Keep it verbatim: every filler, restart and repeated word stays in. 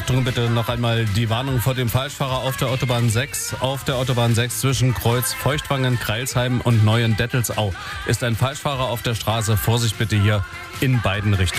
Achtung bitte noch einmal die Warnung vor dem Falschfahrer auf der Autobahn sechs. Auf der Autobahn sechs zwischen Kreuz Feuchtwangen, Kreilsheim und Neuendettelsau ist ein Falschfahrer auf der Straße. Vorsicht bitte hier in beiden Richtungen.